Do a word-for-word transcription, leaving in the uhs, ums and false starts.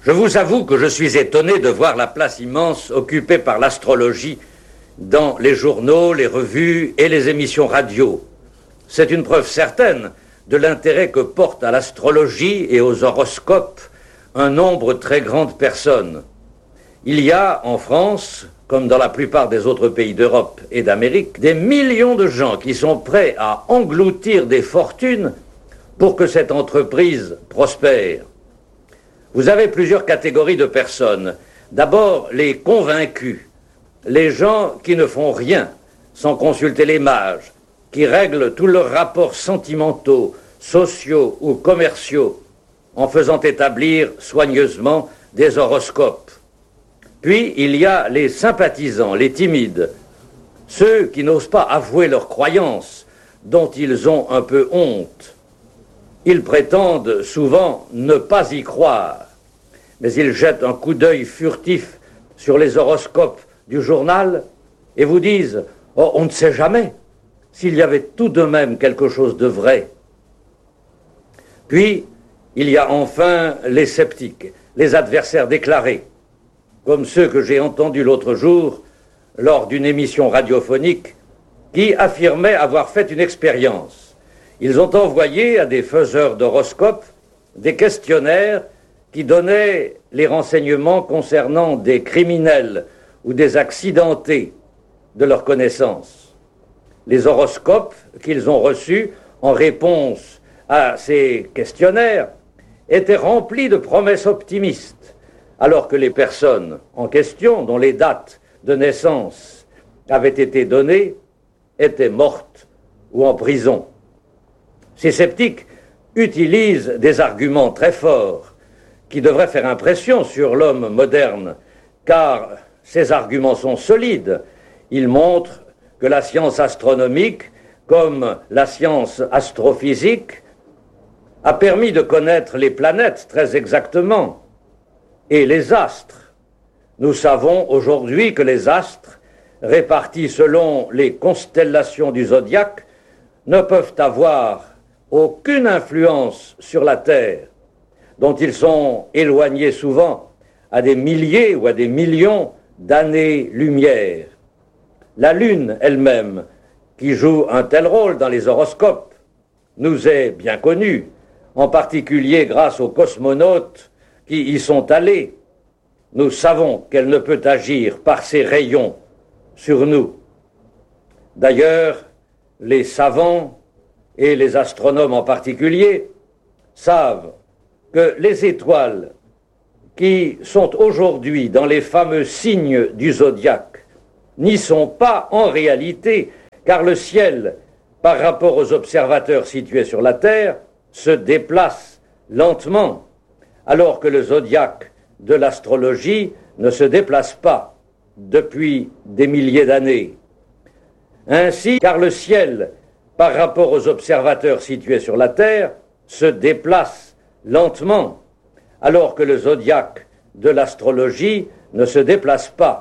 Je vous avoue que je suis étonné de voir la place immense occupée par l'astrologie dans les journaux, les revues et les émissions radio. C'est une preuve certaine de l'intérêt que porte à l'astrologie et aux horoscopes un nombre très grand de personnes. Il y a en France, comme dans la plupart des autres pays d'Europe et d'Amérique, des millions de gens qui sont prêts à engloutir des fortunes pour que cette entreprise prospère. Vous avez plusieurs catégories de personnes. D'abord, les convaincus, les gens qui ne font rien sans consulter les mages, qui règlent tous leurs rapports sentimentaux, sociaux ou commerciaux en faisant établir soigneusement des horoscopes. Puis, il y a les sympathisants, les timides, ceux qui n'osent pas avouer leurs croyances, dont ils ont un peu honte. Ils prétendent souvent ne pas y croire, mais ils jettent un coup d'œil furtif sur les horoscopes du journal et vous disent « Oh, on ne sait jamais s'il y avait tout de même quelque chose de vrai ». Puis, il y a enfin les sceptiques, les adversaires déclarés, comme ceux que j'ai entendus l'autre jour lors d'une émission radiophonique qui affirmaient avoir fait une expérience. Ils ont envoyé à des faiseurs d'horoscopes des questionnaires qui donnaient les renseignements concernant des criminels ou des accidentés de leur connaissance. Les horoscopes qu'ils ont reçus en réponse à ces questionnaires étaient remplis de promesses optimistes, alors que les personnes en question, dont les dates de naissance avaient été données, étaient mortes ou en prison. Ces sceptiques utilisent des arguments très forts qui devraient faire impression sur l'homme moderne, car ces arguments sont solides. Ils montrent que la science astronomique, comme la science astrophysique, a permis de connaître les planètes très exactement et les astres. Nous savons aujourd'hui que les astres, répartis selon les constellations du zodiaque, ne peuvent avoir aucune influence sur la Terre, dont ils sont éloignés souvent à des milliers ou à des millions d'années-lumière. La Lune elle-même, qui joue un tel rôle dans les horoscopes, nous est bien connue, en particulier grâce aux cosmonautes qui y sont allés. Nous savons qu'elle ne peut agir par ses rayons sur nous. D'ailleurs, les savants, et les astronomes en particulier, savent que les étoiles qui sont aujourd'hui dans les fameux signes du zodiaque n'y sont pas en réalité, car le ciel, par rapport aux observateurs situés sur la Terre, se déplace lentement, alors que le zodiaque de l'astrologie ne se déplace pas depuis des milliers d'années. Ainsi, car le ciel, par rapport aux observateurs situés sur la Terre, se déplace lentement, alors que le zodiaque de l'astrologie ne se déplace pas.